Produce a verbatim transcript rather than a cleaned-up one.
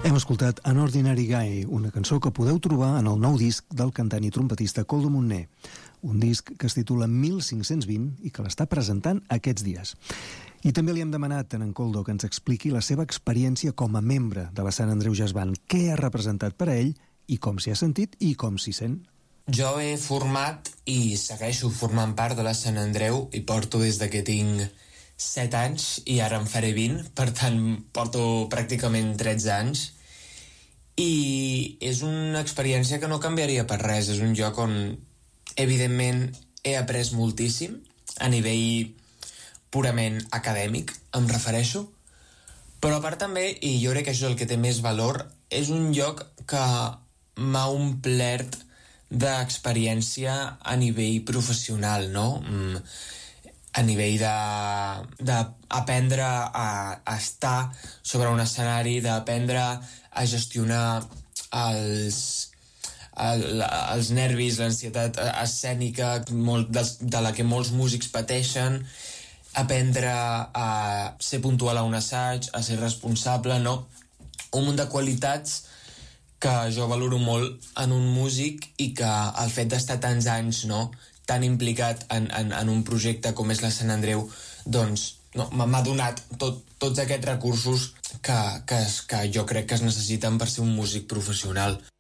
Hem escoltat An Ordinary Guy, una cançó que podeu trobar en el nou disc del cantant i trompetista Koldo Montner, un disc que es titula mil cinc-cents vint i que l'està presentant aquests dies. I també li hem demanat a en Koldo que ens expliqui la seva experiència com a membre de la Sant Andreu Jazz Band, què ha representat per a ell i com s'hi ha sentit i com s'hi sent. Jo he format i segueixo formant part de la Sant Andreu i porto des de que tinc set anys i ara en faré vint, per tant porto pràcticament tretze anys i és una experiència que no canviaria per res. És un lloc on evidentment he après moltíssim a nivell purament acadèmic, em refereixo, però a part també, i jo crec que això és el que té més valor, és un lloc que m'ha omplert d'experiència a nivell professional, no? Mm, a nivell d'aprendre a, a estar sobre un escenari, d'aprendre a gestionar els, el, els nervis, l'ansietat escènica molt, de, de la que molts músics pateixen, aprendre a ser puntual a un assaig, a ser responsable, no? Un munt de qualitats que jo valoro molt en un músic i que el fet d'estar tants anys, no?, tan implicat en, en, en un projecte com és la Sant Andreu, doncs no, m'ha donat tot, tots aquests recursos que, que, que jo crec que es necessiten per ser un músic professional.